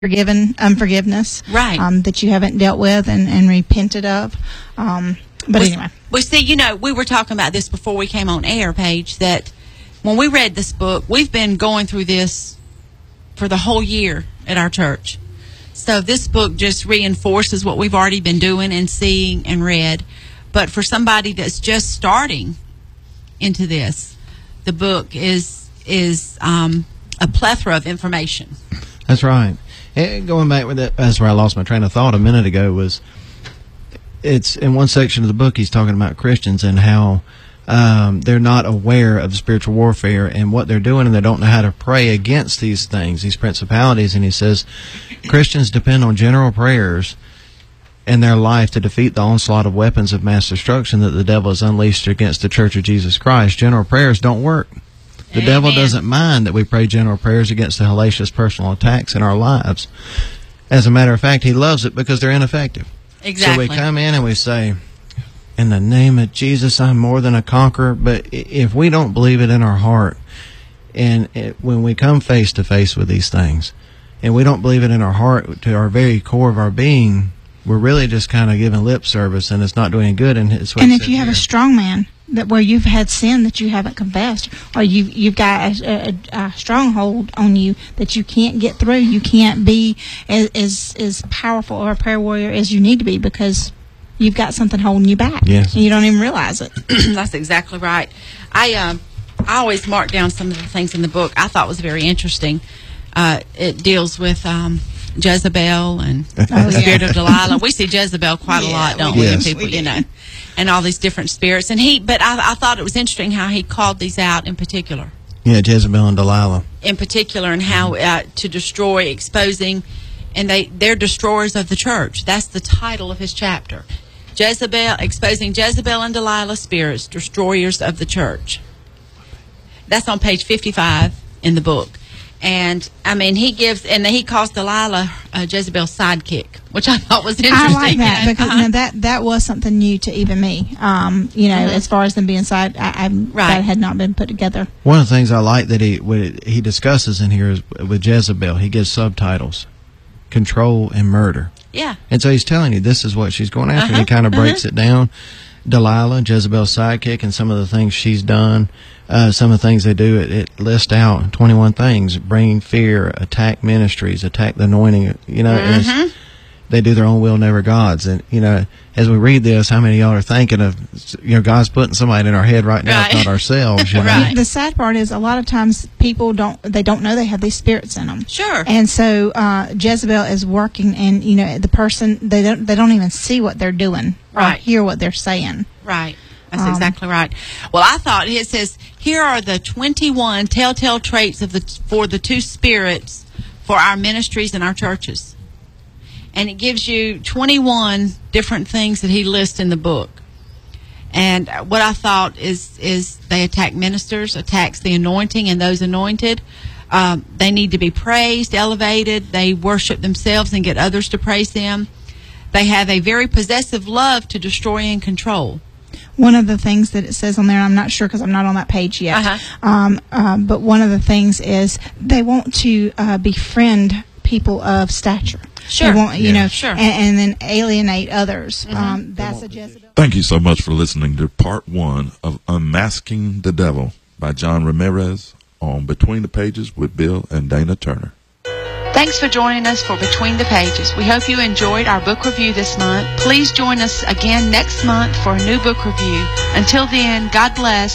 unforgiveness, Right. That you haven't dealt with and repented of. But anyway. Well, see, we were talking about this before we came on air, Paige, that when we read this book, we've been going through this for the whole year at our church. So this book just reinforces what we've already been doing and seeing and read. But for somebody that's just starting into this, the book is a plethora of information. That's right. And going back with that, that's where I lost my train of thought a minute ago. It's in one section of the book he's talking about Christians and how they're not aware of spiritual warfare and what they're doing, and they don't know how to pray against these things, these principalities. And he says Christians depend on general prayers in their life to defeat the onslaught of weapons of mass destruction that the devil has unleashed against the Church of Jesus Christ. General prayers don't work. The Amen. devil doesn't mind that we pray general prayers against the hellacious personal attacks in our lives. As a matter of fact, he loves it because they're ineffective. Exactly. So we come in and we say, in the name of Jesus, I'm more than a conqueror. But if we don't believe it in our heart, and when we come face to face with these things, and we don't believe it in our heart to our very core of our being, we're really just kind of giving lip service, and it's not doing good. And if you have a strong man where you've had sin that you haven't confessed, or you've got a stronghold on you that you can't get through, you can't be as powerful of a prayer warrior as you need to be because you've got something holding you back. Yes. And you don't even realize it. That's exactly right. I always mark down some of the things in the book I thought was very interesting. It deals with Jezebel and the spirit of Delilah. We see Jezebel quite a lot, don't we? Yes. People, and all these different spirits. But I thought it was interesting how he called these out in particular. Yeah, Jezebel and Delilah. In particular, and how to destroy, exposing, and they're destroyers of the church. That's the title of his chapter. Exposing Jezebel and Delilah spirits, destroyers of the church. That's on page 55 in the book. And he calls Delilah Jezebel's sidekick, which I thought was interesting. I like that because that was something new to even me. As far as them being that had not been put together. One of the things I like that he discusses in here is with Jezebel, he gives subtitles: control and murder. Yeah. And so he's telling you this is what she's going after. And he kind of breaks it down. Delilah, Jezebel's sidekick, and some of the things she's done. Some of the things they do, it lists out 21 things: bringing fear, attack ministries, attack the anointing. They do their own will, never God's. And as we read this, how many of y'all are thinking of God's putting somebody in our head right now, it's not ourselves. Right. The sad part is a lot of times people don't know they have these spirits in them. Sure. And so Jezebel is working, and the person they don't even see what they're doing or hear what they're saying. Right. That's exactly right. Well, I thought it says here are the 21 telltale traits for the two spirits for our ministries and our churches, and it gives you 21 different things that he lists in the book. And what I thought is they attack ministers, attacks the anointing and those anointed. They need to be praised, elevated. They worship themselves and get others to praise them. They have a very possessive love to destroy and control. One of the things that it says on there, and I'm not sure because I'm not on that page yet, but one of the things is they want to befriend people of stature. Sure. They want, sure. And then alienate others. That's a Jezebel. Thank you so much for listening to part 1 of Unmasking the Devil by John Ramirez on Between the Pages with Bill and Dana Turner. Thanks for joining us for Between the Pages. We hope you enjoyed our book review this month. Please join us again next month for a new book review. Until then, God bless.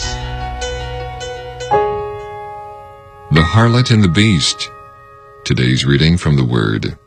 The Harlot and the Beast. Today's reading from the Word.